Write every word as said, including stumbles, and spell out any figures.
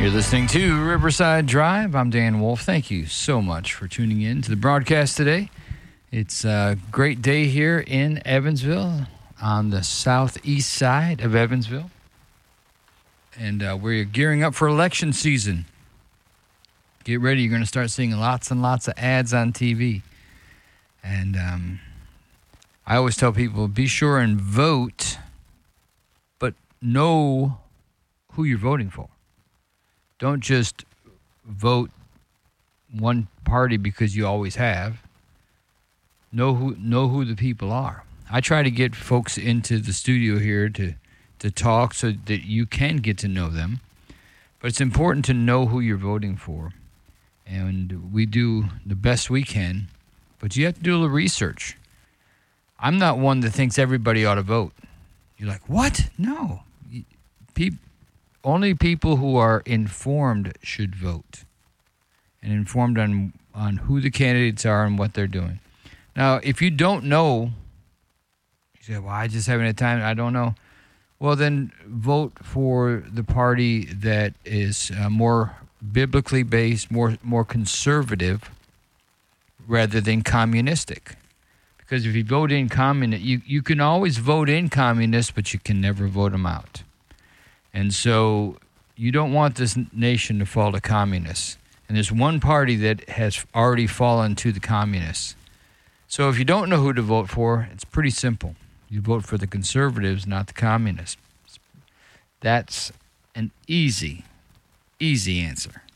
You're listening to Riverside Drive. I'm Dan Wolf. Thank you so much for tuning in to the broadcast today. It's a great day here in Evansville on the southeast side of Evansville. And uh, we're gearing up for election season. Get ready. You're going to start seeing lots and lots of ads on T V. And um, I always tell people, be sure and vote, but know who you're voting for. Don't just vote one party because you always have. Know who know who the people are. I try to get folks into the studio here to, to talk so that you can get to know them. But it's important to know who you're voting for. And we do the best we can, but you have to do a little research. I'm not one that thinks everybody ought to vote. You're like, what? No. People... Only people who are informed should vote, and informed on, on who the candidates are and what they're doing. Now, if you don't know, you say, well, I just haven't had time, I don't know. Well, then vote for the party that is uh, more biblically based, more more conservative, rather than communistic. Because if you vote in communist, you, you can always vote in communists, but you can never vote them out. And so you don't want this nation to fall to communists. And there's one party that has already fallen to the communists. So if you don't know who to vote for, it's pretty simple. You vote for the conservatives, not the communists. That's an easy, easy answer.